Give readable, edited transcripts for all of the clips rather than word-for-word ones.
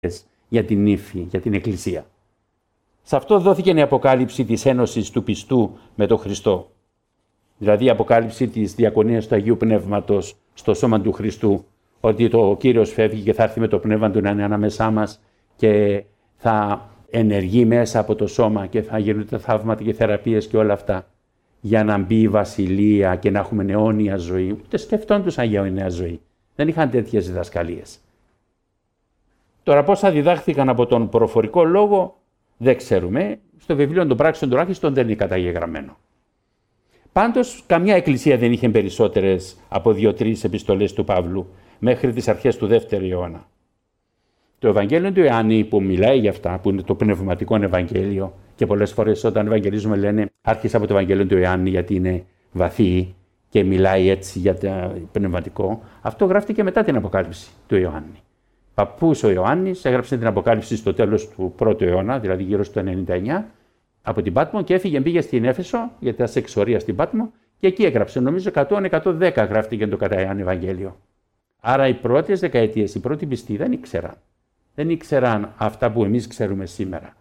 για την ύφη, για την Εκκλησία. Σε αυτό δόθηκε η αποκάλυψη της ένωσης του πιστού με τον Χριστό. Δηλαδή η αποκάλυψη της διακονίας του Αγίου Πνεύματος στο σώμα του Χριστού, ότι ο Κύριος φεύγει και θα έρθει με το Πνεύμα του να είναι ανάμεσά μας και θα ενεργεί μέσα από το σώμα και θα γίνονται θαύματα και θεραπείες και όλα αυτά για να μπει η Βασιλεία και να έχουμε αιώνια ζωή. Ούτε σκεφτόντουσαν για αιώνια ζωή. Δεν είχαν τέτοιες διδασκαλίες. Τώρα πόσα διδάχθηκαν από τον προφορικό λόγο δεν ξέρουμε. Στο βιβλίο των πράξεων τουλάχιστον δεν είναι καταγεγραμμένο. Πάντως, καμιά εκκλησία δεν είχε περισσότερες από 2-3 επιστολές του Παύλου μέχρι τις αρχές του 2ου αιώνα. Το Ευαγγέλιο του Ιωάννη που μιλάει για αυτά, που είναι το πνευματικό Ευαγγέλιο, και πολλές φορές όταν ευαγγελίζουμε λένε άρχισε από το Ευαγγέλιο του Ιωάννη γιατί είναι βαθύ και μιλάει έτσι για το πνευματικό, αυτό γράφτηκε μετά την Αποκάλυψη του Ιωάννη. Παππούς ο Ιωάννης έγραψε την Αποκάλυψη στο τέλος του 1ου αιώνα, δηλαδή γύρω στο 99, από την Πάτμο και έφυγε, πήγε στην Έφεσο, γιατί ήταν σε εξορία στην Πάτμο, και εκεί έγραψε. Νομίζω 100-110 γράφτηκε το κατά Ιωάννη Ευαγγέλιο. Άρα οι πρώτες δεκαετίες, οι πρώτοι πιστοί δεν ήξεραν. Δεν ήξεραν αυτά που εμείς ξέρουμε σήμερα.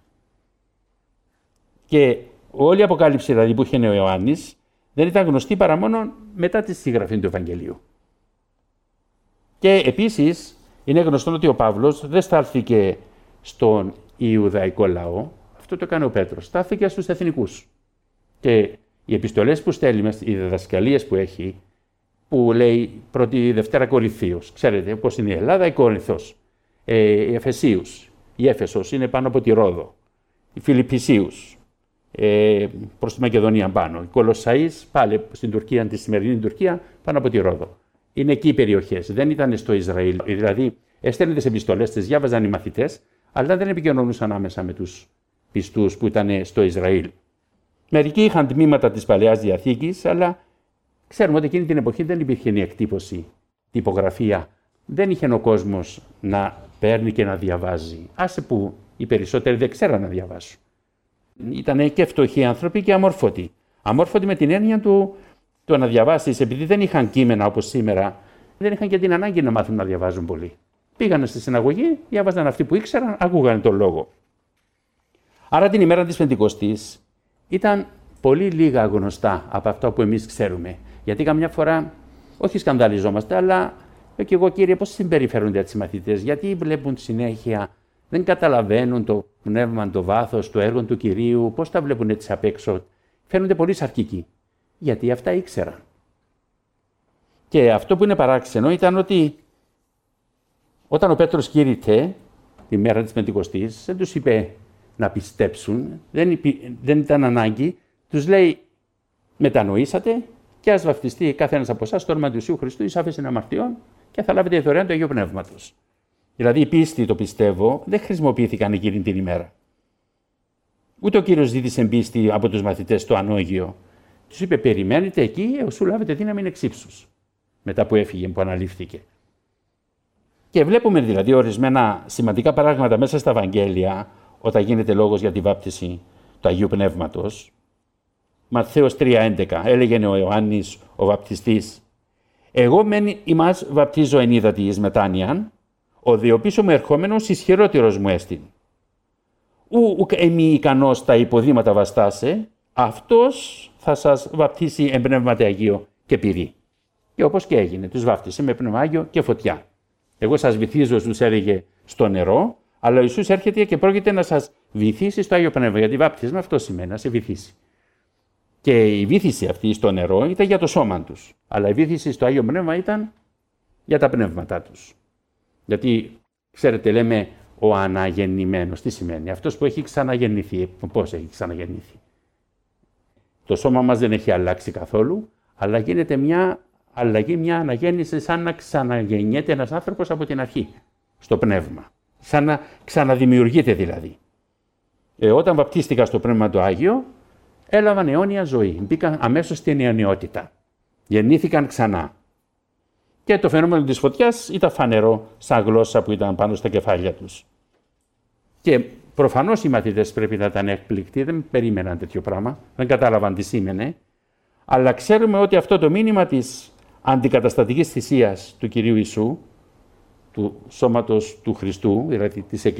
Και όλη η Αποκάλυψη δηλαδή που είχε ο Ιωάννης δεν ήταν γνωστή παρά μόνο μετά τη συγγραφή του Ευαγγελίου. Και επίσης είναι γνωστό ότι ο Παύλος δεν στάλθηκε στον Ιουδαϊκό λαό, αυτό το έκανε ο Πέτρος, στάθηκε στους εθνικούς. Και οι επιστολές που στέλνει, οι διδασκαλίες που έχει, που λέει πρώτη Δευτέρα Κορινθίους, ξέρετε πώς είναι η Ελλάδα, η Κόρινθος, οι Εφεσίους, η Έφεσος είναι πάνω από τη Ρόδο, οι Φιλιππισίους, προς τη Μακεδονία πάνω, οι Κολοσσαείς πάλι στην Τουρκία, τη σημερινή Τουρκία, πάνω από τη Ρόδο. Είναι εκεί οι περιοχές, δεν ήταν στο Ισραήλ. Δηλαδή, έστελνε τις επιστολές, τις διάβαζαν οι μαθητές, αλλά δεν επικοινωνούσαν άμεσα με τους πιστούς που ήταν στο Ισραήλ. Μερικοί είχαν τμήματα της Παλαιάς Διαθήκης, αλλά ξέρουμε ότι εκείνη την εποχή δεν υπήρχε η εκτύπωση, τυπογραφία. Δεν είχε ο κόσμος να παίρνει και να διαβάζει. Άσε που οι περισσότεροι δεν ξέραν να διαβάσουν. Ήταν και φτωχοί άνθρωποι και αμόρφωτοι. Αμόρφωτοι με την έννοια του το να διαβάσεις, επειδή δεν είχαν κείμενα όπως σήμερα, δεν είχαν και την ανάγκη να μάθουν να διαβάζουν πολύ. Πήγανε στη συναγωγή, διάβαζαν αυτοί που ήξεραν, ακούγανε τον λόγο. Άρα την ημέρα της Πεντηκοστής ήταν πολύ λίγα γνωστά από αυτά που εμείς ξέρουμε. Γιατί καμιά φορά, όχι σκανδαλιζόμαστε, αλλά και εγώ κύριε, πώς συμπεριφέρονται έτσι οι μαθητές, γιατί βλέπουν συνέχεια, δεν καταλαβαίνουν το πνεύμα, το βάθος, το έργο του Κυρίου, πώς τα βλέπουν έτσι απ' έξω. Φαίνονται πολύ σαρκικοί. Γιατί αυτά ήξεραν. Και αυτό που είναι παράξενο ήταν ότι όταν ο Πέτρος κήρυτε τη μέρα της Πεντηκοστής, δεν τους είπε να πιστέψουν, δεν ήταν ανάγκη, τους λέει μετανοήσατε και ας βαφτιστεί κάθε ένας από εσάς στο όνομα του Ιησού Χριστού εις άφεση αμαρτιών και θα λάβετε δωρεάν του Αγίου Πνεύματος. Δηλαδή η πίστη, το πιστεύω, δεν χρησιμοποιήθηκαν εκείνη την ημέρα. Ούτε ο Κύριος ζήτησε πίστη από τους μαθητές στο ανώγειο. Τους είπε περιμένετε εκεί έως λάβετε δύναμη εξ ύψους. Μετά που έφυγε, που αναλήφθηκε. Και βλέπουμε δηλαδή ορισμένα σημαντικά παράγματα μέσα στα Ευαγγέλια όταν γίνεται λόγος για τη βάπτιση του Αγίου Πνεύματος. Ματθαίος 3:11 έλεγε ο Ιωάννης ο βαπτιστής «Εγώ μεν ημάς βαπτίζω εν ύδατι εις μετάνοιαν, ο δε ο πίσω μου ερχόμενος ισχυρότερος μου έστιν. Ουκ εμεί ικανός τα υποδήματα βαστάσε, αυτός θα σας βαπτίσει εν πνεύματι Αγίο και πυρί». Και όπως και έγινε, τους βάφτισε με πνεύμα Άγιο και φωτιά. Εγώ σας βυθίζω, τους έλεγε, στο νερό, αλλά ο Ιησούς έρχεται και πρόκειται να σας βυθίσει στο Άγιο Πνεύμα. Γιατί βάπτισμα αυτό σημαίνει, να σε βυθίσει. Και η βύθιση αυτή στο νερό ήταν για το σώμα τους. Αλλά η βύθιση στο Άγιο Πνεύμα ήταν για τα πνεύματά τους. Γιατί, ξέρετε, λέμε ο αναγεννημένος. Τι σημαίνει? Αυτός που έχει ξαναγεννηθεί. Πώς έχει ξαναγεννηθεί? Το σώμα μας δεν έχει αλλάξει καθόλου, αλλά γίνεται μια αλλαγή, μια αναγέννηση, σαν να ξαναγεννιέται ένας άνθρωπος από την αρχή, στο πνεύμα. Σαν να ξαναδημιουργείται δηλαδή. Όταν βαπτίστηκα στο Πνεύμα το Άγιο, έλαβαν αιώνια ζωή. Μπήκαν αμέσως στην αιωνιότητα. Γεννήθηκαν ξανά. Και το φαινόμενο της φωτιάς ήταν φανερό, σαν γλώσσα που ήταν πάνω στα κεφάλια τους. Και προφανώς οι μαθητές πρέπει να ήταν εκπληκτοί, δεν περίμεναν τέτοιο πράγμα, δεν κατάλαβαν τι σήμαινε. Αλλά ξέρουμε ότι αυτό το μήνυμα της αντικαταστατικής θυσίας του Κυρίου Ιησού του σώματος του Χριστού, δηλαδή της Εκκλησίας,